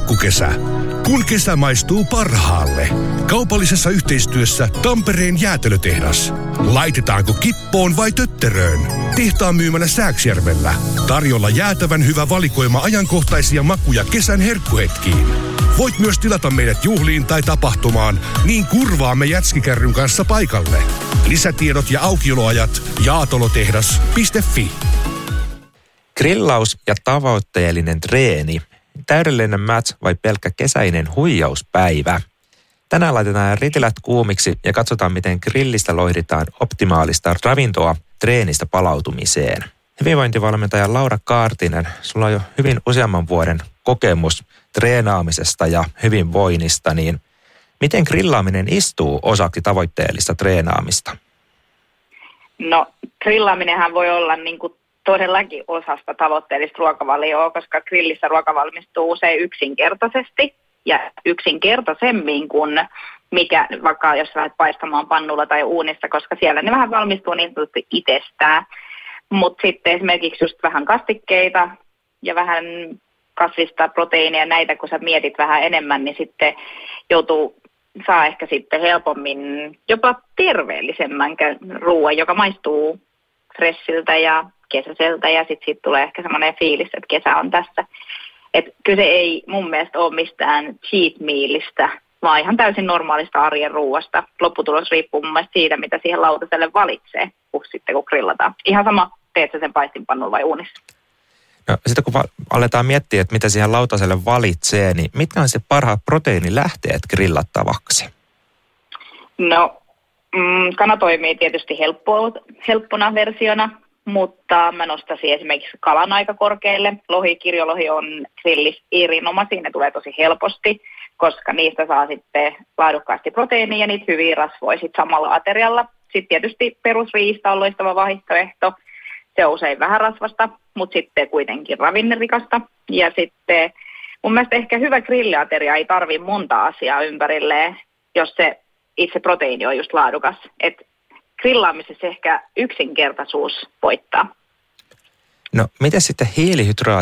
Pikkukesä. Kun kesä maistuu parhaalle. Kaupallisessa yhteistyössä Tampereen jäätelötehdas. Laitetaanko kippoon vai tötteröön? Tehtaan myymänä Sääksjärvellä. Tarjolla jäätävän hyvä valikoima ajankohtaisia makuja kesän herkkuhetkiin. Voit myös tilata meidät juhliin tai tapahtumaan, niin kurvaamme jätskikärryn kanssa paikalle. Lisätiedot ja aukioloajat jaatolotehdas.fi. Grillaus ja tavoitteellinen treeni. Täydellinen match vai pelkkä kesäinen huijauspäivä? Tänään laitetaan ritilät kuumiksi ja katsotaan, miten grillistä loihditaan optimaalista ravintoa treenistä palautumiseen. Hyvinvointivalmentaja Laura Kaartinen, sulla on jo hyvin useamman vuoden kokemus treenaamisesta ja hyvinvoinnista, niin miten grillaaminen istuu osaksi tavoitteellista treenaamista? No, grillaaminenhan voi olla todellakin osasta tavoitteellista ruokavalioa, koska grillissä ruoka valmistuu usein yksinkertaisesti ja yksinkertaisemmin kuin mikä vaikka jos lähdet paistamaan pannulla tai uunissa, koska siellä ne vähän valmistuu niin sanotusti itsestään. Mutta sitten esimerkiksi just vähän kastikkeita ja vähän kasvista proteiinia näitä, kun sä mietit vähän enemmän, niin sitten saa ehkä sitten helpommin jopa terveellisemmän ruoan, joka maistuu fressiltä ja kesäiseltä ja sitten siitä tulee ehkä semmoinen fiilis, että kesä on tässä. Että kyse ei mun mielestä ole mistään cheat mealistä, vaan ihan täysin normaalista arjen ruuasta. Lopputulos riippuu mun mielestä siitä, mitä siihen lautaselle valitsee, kun grillataan. Ihan sama, teet sä sen paistinpannulla vai uunissa. No, sitten kun aletaan miettiä, että mitä siihen lautaselle valitsee, niin mitkä on se parhaat proteiinilähteet grillattavaksi? No, kana toimii tietysti helppona versiona, mutta mä nostaisin esimerkiksi kalan aika korkealle. Kirjolohi on grillis erinomaisia, ne tulee tosi helposti, koska niistä saa sitten laadukkaasti proteiinia ja niitä hyviä rasvoja samalla aterialla. Sitten tietysti perusriista on loistava vaihtoehto. Se on usein vähän rasvasta, mutta sitten kuitenkin ravinnerikasta. Ja sitten mun mielestä ehkä hyvä grilliateria ei tarvitse monta asiaa ympärilleen, jos se itse proteiini on just laadukas. Et grillaamisessa ehkä yksinkertaisuus voittaa. No, miten sitten hiilihydraatit